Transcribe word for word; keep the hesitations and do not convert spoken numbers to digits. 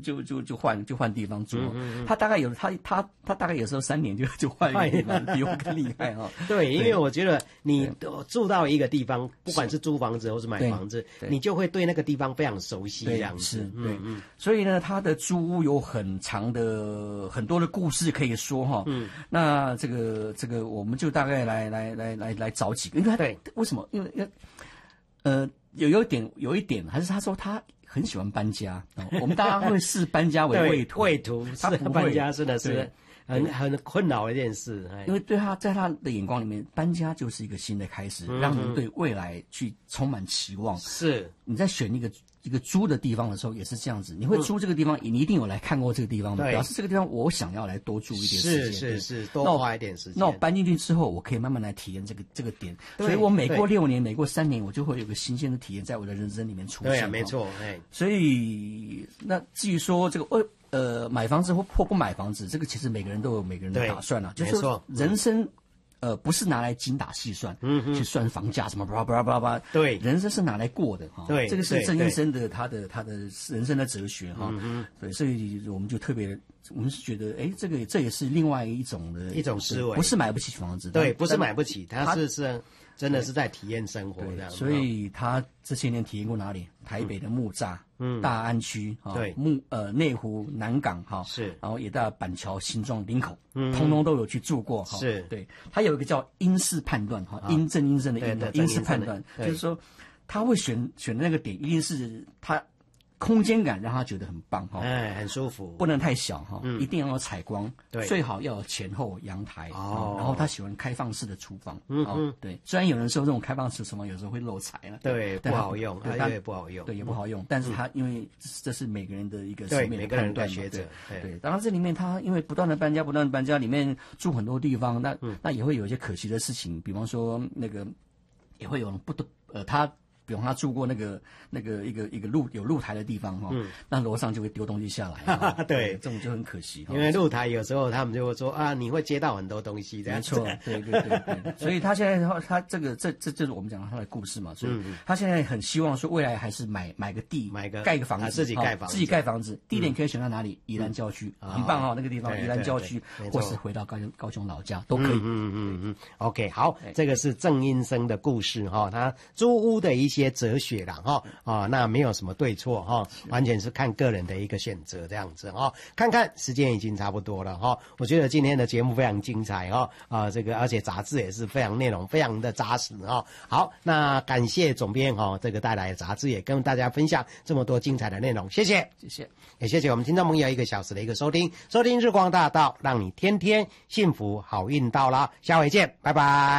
就就就换就换地方住。嗯嗯嗯他大概有他他他大概有时候三年就就换一个地方，比我更厉害哈、哦。 对，因为我觉得你住到一个地方，不管是租房子或是买房子，你就会对那个地方非常熟悉这样子。 是，对，嗯嗯。所以呢，他的租屋有很长的很多的故事可以说哈。嗯。那这个这个，我们就大概来来来来来找几个，因为他对为什么？因为呃。有有一点有一点，还是他说他很喜欢搬家。哦、我们大家会视搬家为畏途， 畏途，他不搬家真的是很很困扰的一件事。 因为对他在他的眼光里面，搬家就是一个新的开始，嗯、让人对未来去充满期望。 是你在选一个一个租的地方的时候也是这样子，你会租这个地方，嗯、你一定有来看过这个地方的，表示这个地方我想要来多住一点时间， 是是是，多花一点时间。 那我搬进去之后，我可以慢慢来体验这个这个点，所以我每过六年，每过三年，我就会有个新鲜的体验在我的人生里面出现。 对啊，没错，哎， 所以那至于说这个呃呃买房子或或不买房子，这个其实每个人都有每个人的打算啊，就是说人生。呃，不是拿来精打细算，嗯嗯，去算房价什么，巴拉巴拉巴拉巴拉。 对， 人生是拿来过的哈。 对， 这个是郑医生的他的他的人生的哲学哈。嗯嗯。对，所以我们就特别，我们是觉得，哎，这个这也是另外一种的一种思维， 不是买不起房子， 对，不是买不起，他是是真的是在体验生活这样。 所以他这些年体验过哪里？台北的木栅。嗯，大安区啊， 对， 木呃内湖、南港哈， 是， 然后也到板桥、新庄、林口，嗯，通通都有去住过哈。 是， 对，他有一个叫因式判断哈，因正因正的因因式判断，就是说他会选选的那个点，一定是他空间感让他觉得很棒哈， 哎，很舒服， 不能太小哈， 嗯， 一定要有采光， 对， 最好要有前后阳台哦， 然后他喜欢开放式的厨房， 嗯嗯， 对，虽然有人说这种开放式厨房有时候会漏财了， 对，不好用，对，也不好用， 对，也不好用，但是他因为这是每个人的一个对每个人的学者， 对，当然这里面他因为不断的搬家，不断的搬家，里面住很多地方，那那也会有一些可惜的事情，比方说那个也会有不多呃他。比方他住过那个那个一个一个露有露台的地方哈，嗯，那楼上就会丢东西下来， 对， 这种就很可惜。 因为露台有时候他们就会说啊，你会接到很多东西， 没错，对对对对。所以他现在他这个这这这是我们讲他的故事嘛，所以他现在很希望说未来还是买买个地， 买个盖一个房子， 自己盖房子， 自己盖房子，地点可以选到哪里？宜兰郊区，很棒哈，那个地方宜兰郊区，或是回到高雄高雄老家都可以。 嗯嗯嗯 ，OK， 好，这个是郑因生的故事哈，他租屋的一些哲学啦。哈啊，那没有什么对错哈，完全是看个人的一个选择这样子哈。看看时间已经差不多了哈，我觉得今天的节目非常精彩哈啊，这个而且杂志也是非常内容非常的扎实哈。好，那感谢总编哈，这个带来的杂志也跟大家分享这么多精彩的内容，谢谢谢谢， 也谢谢我们听众朋友一个小时的一个收听，收听日光大道，让你天天幸福好运到啦，下回见，拜拜。